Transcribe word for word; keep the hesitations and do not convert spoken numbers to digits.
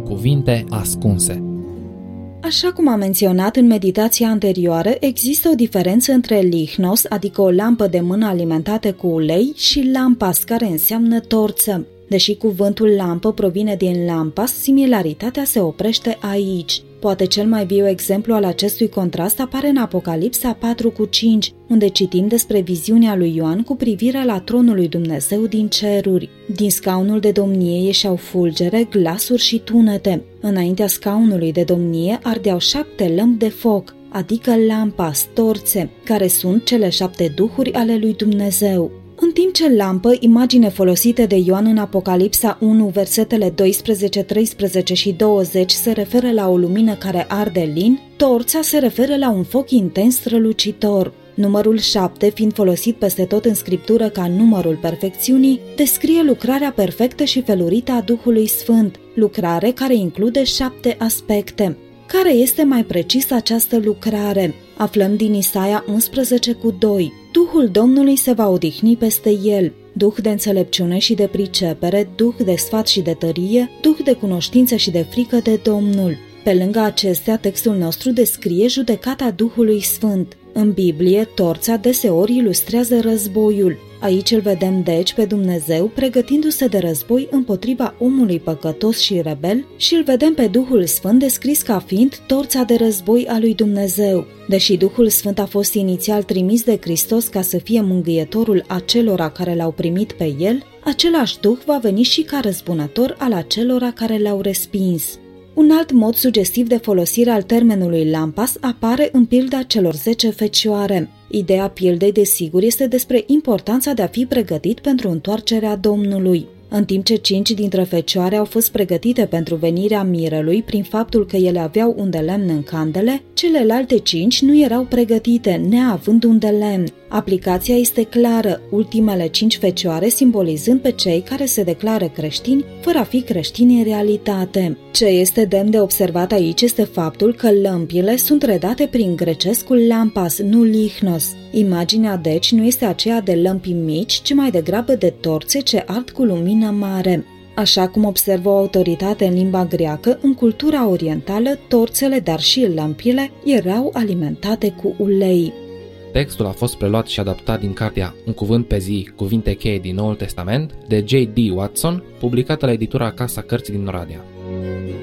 Cuvinte ascunse. Așa cum am menționat în meditația anterioară, există o diferență între lichnos, adică o lampă de mână alimentată cu ulei, și lampas, care înseamnă torță. Deși cuvântul lampă provine din lampas, similaritatea se oprește aici. Poate cel mai viu exemplu al acestui contrast apare în Apocalipsa patru cu cinci, unde citim despre viziunea lui Ioan cu privire la tronul lui Dumnezeu din ceruri. Din scaunul de domnie ieșeau fulgere, glasuri și tunete. Înaintea scaunului de domnie ardeau șapte lămpi de foc, adică lampas, torțe, care sunt cele șapte duhuri ale lui Dumnezeu. În timp ce lampă, imagine folosită de Ioan în Apocalipsa unu, versetele doisprezece, treisprezece și douăzeci se referă la o lumină care arde lin, torța se referă la un foc intens strălucitor. Numărul șapte, fiind folosit peste tot în Scriptură ca numărul perfecțiunii, descrie lucrarea perfectă și felurită a Duhului Sfânt, lucrare care include șapte aspecte. Care este mai precis această lucrare? Aflăm din Isaia unsprezece cu doi. Duhul Domnului se va odihni peste el, duh de înțelepciune și de pricepere, duh de sfat și de tărie, duh de cunoștință și de frică de Domnul. Pe lângă acestea, textul nostru descrie judecata Duhului Sfânt. În Biblie, torța deseori ilustrează războiul. Aici îl vedem deci pe Dumnezeu pregătindu-se de război împotriva omului păcătos și rebel și îl vedem pe Duhul Sfânt descris ca fiind torța de război a lui Dumnezeu. Deși Duhul Sfânt a fost inițial trimis de Hristos ca să fie mângâietorul acelora care l-au primit pe el, același Duh va veni și ca răzbunător al acelora care l-au respins. Un alt mod sugestiv de folosire al termenului lampas apare în pilda celor zece fecioare. Ideea pildei, desigur, este despre importanța de a fi pregătit pentru întoarcerea Domnului. În timp ce cinci dintre fecioare au fost pregătite pentru venirea mirelui prin faptul că ele aveau un de lemn în candele, celelalte cinci nu erau pregătite, neavând un de lemn. Aplicația este clară, ultimele cinci fecioare simbolizând pe cei care se declară creștini, fără a fi creștini în realitate. Ce este demn de observat aici este faptul că lămpile sunt redate prin grecescul lampas, nu lichnos. Imaginea deci nu este aceea de lămpi mici, ci mai degrabă de torțe ce ard cu lumină mare. Așa cum observă o autoritate în limba greacă, în cultura orientală, torțele, dar și lămpile, erau alimentate cu ulei. Textul a fost preluat și adaptat din cartea Un cuvânt pe zi, cuvinte cheie din Noul Testament, de J D Watson, publicată la editura Casa Cărții din Oradea.